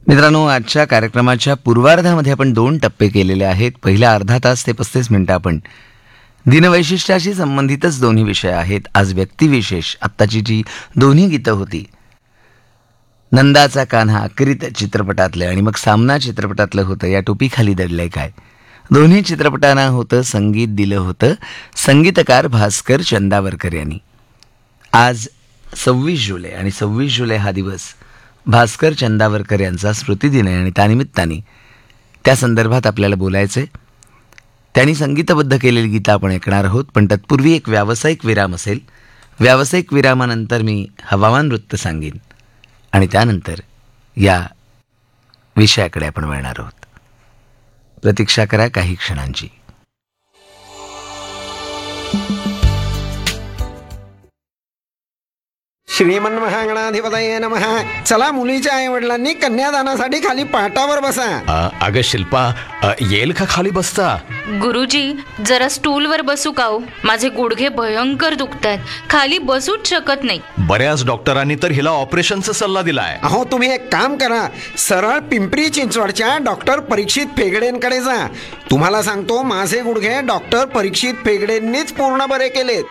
मित्रांनो, आजच्या कार्यक्रमाच्या पूर्वार्धामध्ये आपण 2 टप्पे केलेले आहेत. पहिला अर्धा तास ते 35 मिनिटं आपण दिनवैशिष्ट्याशी संबंधितच दोन्ही विषय आहेत. आज व्यक्तिविशेष, आत्ताची जी दोन्ही गीतं होती, नंदाचा कान्हा अक्रित चित्रपटातलं आणि मग सामना चित्रपटातलं होतं या टोपीखाली दडलंय काय, दोन्ही चित्रपटांना होतं संगीत दिलं होतं संगीतकार भास्कर चंदावरकर यांनी. आज 26 जुलै आणि 26 जुलै हा दिवस भास्कर चंदावरकर यांचा स्मृतिदिन आहे आणि त्यानिमित्ताने त्या संदर्भात आपल्याला बोलायचं आहे. त्यांनी संगीतबद्ध केलेली गीतं आपण ऐकणार आहोत, पण तत्पूर्वी एक व्यावसायिक विराम असेल. व्यावसायिक विरामानंतर मी हवामान वृत्त सांगेन आणि त्यानंतर या विषयाकडे आपण वळणार आहोत. प्रतीक्षा करा काही क्षणांची. श्रीमन्महागणाधिपतये नमः. चला, मुलीच्या आई वडिलांनी कन्यादानासाठी खाली पाटावर बसा. अगं शिल्पा, येईल का खाली बसता? गुरुजी, जरा स्टूलवर बसू का हो? माझे गुडघे भयंकर दुखतायत, खाली बसूच शकत नाही. बऱ्याच डॉक्टरांनी तर हिला ऑपरेशनचा सल्ला दिलाय. अहो, तुम्ही एक काम करा, सरळ पिंपरी चिंचवडच्या डॉक्टर परीक्षित फेगडेंकडे जा. तुम्हाला सांगतो, माझे गुडघे डॉक्टर परीक्षित फेगडेंनीच पूर्ण बरे केलेत.